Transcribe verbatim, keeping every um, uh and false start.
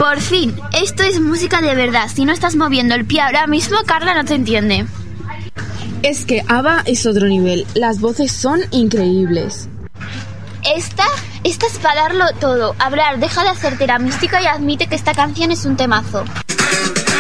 Por fin, esto es música de verdad. Si no estás moviendo el pie ahora mismo, Carla no te entiende. Es que ABBA es otro nivel. Las voces son increíbles. Esta, esta es para darlo todo. Hablar, deja de hacerte la mística y admite que esta canción es un temazo.